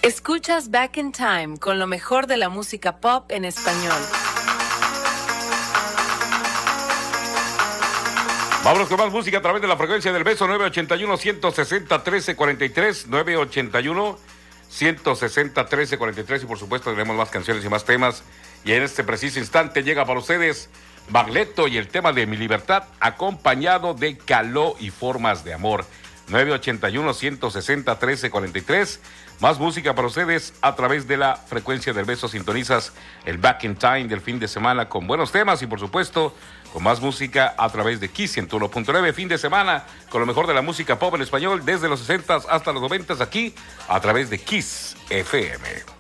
Escuchas Back in Time con lo mejor de la música pop en español. Vámonos con más música a través de la frecuencia del beso 981-160-1343, 981-160-1343 y por supuesto tenemos más canciones y más temas. Y en este preciso instante llega para ustedes Bagleto y el tema de Mi Libertad acompañado de Caló y Formas de Amor. 981-160-1343. Más música para ustedes a través de la frecuencia del beso. Sintonizas el Back in Time del fin de semana con buenos temas y por supuesto con más música a través de Kiss 101.9. Fin de semana con lo mejor de la música pop en español desde los 60 hasta los 90 aquí a través de Kiss FM.